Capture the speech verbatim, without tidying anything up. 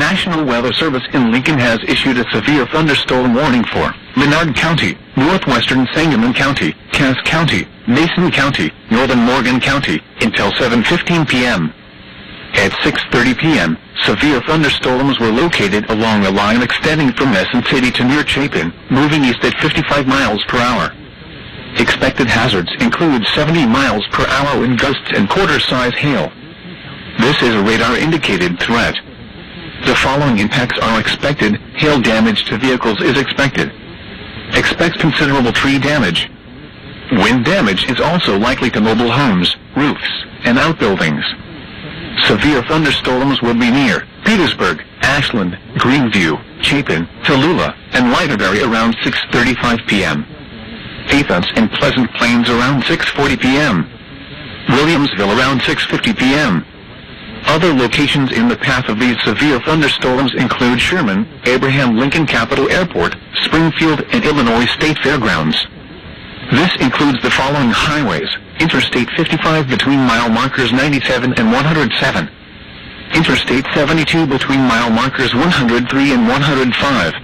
National Weather Service in Lincoln has issued a severe thunderstorm warning for Menard County, northwestern Sangamon County, Cass County, Mason County, northern Morgan County, until seven fifteen p m At six thirty p m, severe thunderstorms were located along a line extending from Messon City to near Chapin, moving east at fifty-five miles per hour. Expected hazards include seventy miles per hour wind gusts and quarter-size hail. This is a radar-indicated threat. The following impacts are expected. Hail damage to vehicles is expected. Expect considerable tree damage. Wind damage is also likely to mobile homes, roofs, and outbuildings. Severe thunderstorms will be near Petersburg, Ashland, Greenview, Chapin, Tallulah, and Lighterberry around six thirty-five p m Athens and Pleasant Plains around six forty p m Williamsville around six fifty p m Other locations in the path of these severe thunderstorms include Sherman, Abraham Lincoln Capital Airport, Springfield, and Illinois State Fairgrounds. This includes the following highways: Interstate fifty-five between mile markers ninety-seven and one hundred seven. Interstate seventy-two between mile markers one hundred three and one hundred five.